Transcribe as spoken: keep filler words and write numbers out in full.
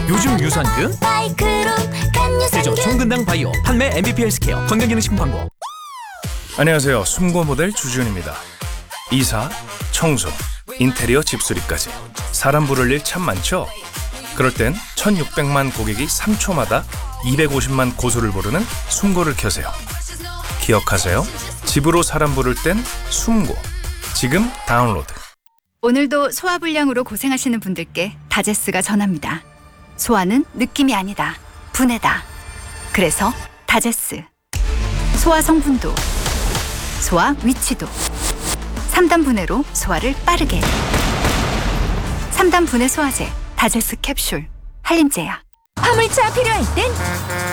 요즘 유산균? 제조 송근당 바이오 판매 엠비피 헬스케어 건강기능식품 광고. 안녕하세요. 숨고 모델 주지훈입니다. 이사, 청소, 인테리어 집수리까지 사람 부를 일 참 많죠? 그럴 땐 천육백만 고객이 삼 초마다 이백오십만 고소를 부르는 숨고를 켜세요. 기억하세요? 집으로 사람 부를 땐 숨고. 지금 다운로드. 오늘도 소화불량으로 고생하시는 분들께 다제스가 전합니다. 소화는 느낌이 아니다. 분해다. 그래서 다제스. 소화 성분도, 소화 위치도. 삼 단 분해로 소화를 빠르게. 삼 단 분해 소화제 다제스 캡슐. 한림제약. 화물차 필요할 땐